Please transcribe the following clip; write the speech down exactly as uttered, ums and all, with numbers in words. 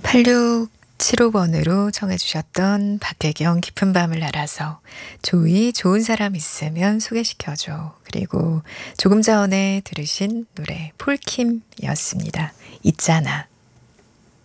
팔육칠오 번으로 청해 주셨던 박혜경 깊은 밤을 날아서, 조이 좋은 사람 있으면 소개시켜줘. 그리고 조금 전에 들으신 노래 폴킴이었습니다. 있잖아.